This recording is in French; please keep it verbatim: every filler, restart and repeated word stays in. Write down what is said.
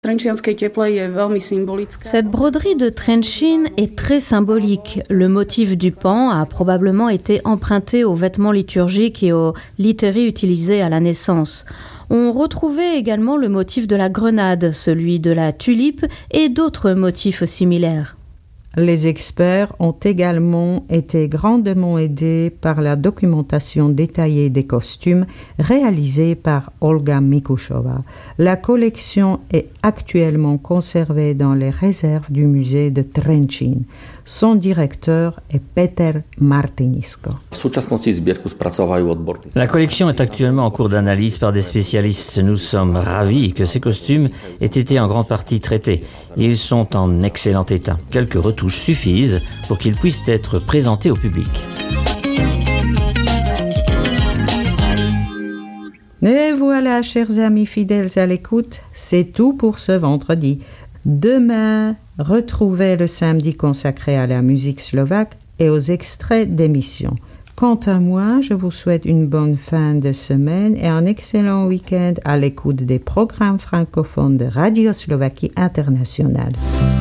Cette broderie de Trenčín est très symbolique. Le motif du pan a probablement été emprunté aux vêtements liturgiques et aux litéries utilisés à la naissance. On retrouvait également le motif de la grenade, celui de la tulipe et d'autres motifs similaires. Les experts ont également été grandement aidés par la documentation détaillée des costumes réalisée par Olga Mikushova. La collection est actuellement conservée dans les réserves du musée de Trenčín. Son directeur est Peter Martinisko. La collection est actuellement en cours d'analyse par des spécialistes. Nous sommes ravis que ces costumes aient été en grande partie traités. Ils sont en excellent état. Quelques retouches suffisent pour qu'ils puissent être présentés au public. Et voilà, chers amis fidèles à l'écoute, c'est tout pour ce vendredi. Demain, retrouvez le samedi consacré à la musique slovaque et aux extraits d'émissions. Quant à moi, je vous souhaite une bonne fin de semaine et un excellent week-end à l'écoute des programmes francophones de Radio Slovaquie Internationale.